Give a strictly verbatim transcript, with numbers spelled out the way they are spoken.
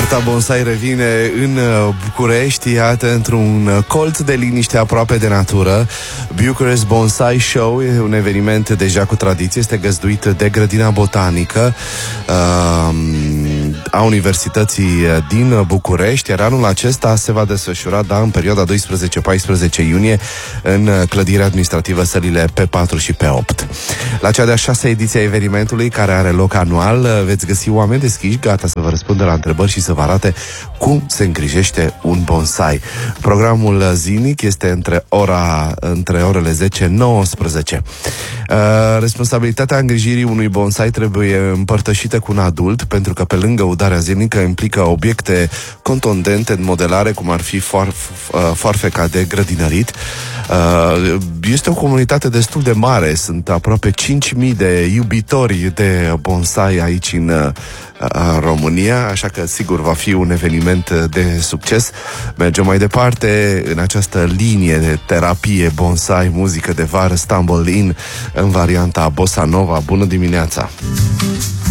Arta Bonsai revine în București, iată, într-un colț de liniște aproape de natură. Bucharest Bonsai Show e un eveniment deja cu tradiție, este găzduit de Grădina Botanică uh, a Universității din București, iar anul acesta se va desfășura, da, în perioada doisprezece paisprezece iunie în clădirea administrativă Sălile P patru și P opt. La cea de-a șasea ediție a evenimentului, care are loc anual, veți găsi oameni deschiși, gata să vă răspundă la întrebări și să vă arate cum se îngrijește un bonsai. Programul zilnic este între ora între orele zece nouăsprezece. Uh, responsabilitatea îngrijirii unui bonsai trebuie împărtășită cu un adult, pentru că pe lângă udarea zilnică implică obiecte contundente în modelare, cum ar fi foarf, uh, foarfeca de grădinărit. Uh, este o comunitate destul de mare, sunt aproape cinci mii de iubitori de bonsai aici în uh, România, așa că sigur va fi un eveniment de succes. Mergem mai departe în această linie de terapie bonsai, muzică de vară, Stumble In în varianta Bossa Nova. Bună dimineața!